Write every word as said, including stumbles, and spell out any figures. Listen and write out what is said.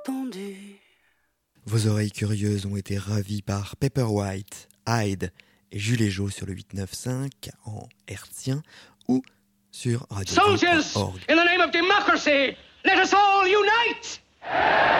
tendu. Vos oreilles curieuses ont été ravies par Pepper White, Hyde et Jules et Joe sur le huit neuf cinq en hertzien ou sur radio Soldiers, in the name of democracy, let us all unite!